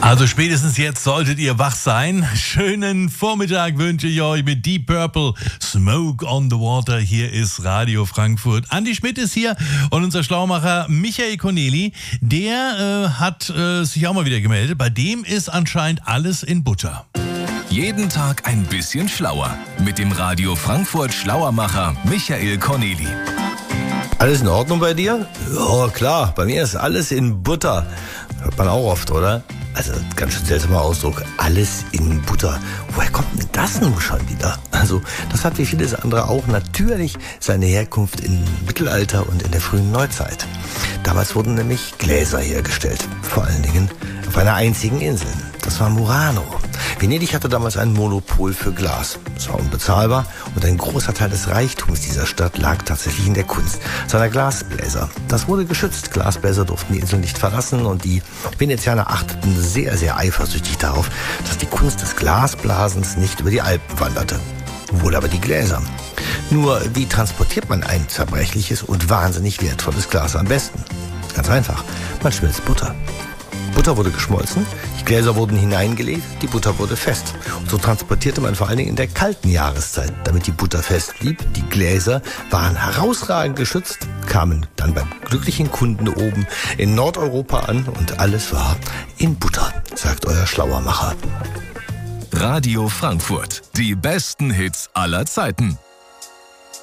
Also spätestens jetzt solltet ihr wach sein. Schönen Vormittag wünsche ich euch mit Deep Purple, Smoke on the Water. Hier ist Radio Frankfurt. Andi Schmidt ist hier und unser Schlaumacher Michael Corneli, der hat sich auch mal wieder gemeldet. Bei dem ist anscheinend alles in Butter. Jeden Tag ein bisschen schlauer mit dem Radio Frankfurt Schlauermacher Michael Corneli. Alles in Ordnung bei dir? Ja, klar, bei mir ist alles in Butter. Hört man auch oft, oder? Also, ganz schön seltsamer Ausdruck. Alles in Butter. Woher kommt denn das nun schon wieder? Also, das hat wie vieles andere auch natürlich seine Herkunft im Mittelalter und in der frühen Neuzeit. Damals wurden nämlich Gläser hergestellt. Vor allen Dingen auf einer einzigen Insel. Das war Murano. Venedig hatte damals ein Monopol für Glas. Es war unbezahlbar und ein großer Teil des Reichtums dieser Stadt lag tatsächlich in der Kunst seiner Glasbläser. Das wurde geschützt. Glasbläser durften die Insel nicht verlassen und die Venezianer achteten sehr, sehr eifersüchtig darauf, dass die Kunst des Glasblasens nicht über die Alpen wanderte. Wohl aber die Gläser. Nur, wie transportiert man ein zerbrechliches und wahnsinnig wertvolles Glas am besten? Ganz einfach, man schmilzt Butter. Butter wurde geschmolzen, die Gläser wurden hineingelegt, die Butter wurde fest. Und so transportierte man vor allen Dingen in der kalten Jahreszeit, damit die Butter fest blieb. Die Gläser waren herausragend geschützt, kamen dann beim glücklichen Kunden oben in Nordeuropa an und alles war in Butter, sagt euer Schlauermacher. Radio Frankfurt, die besten Hits aller Zeiten.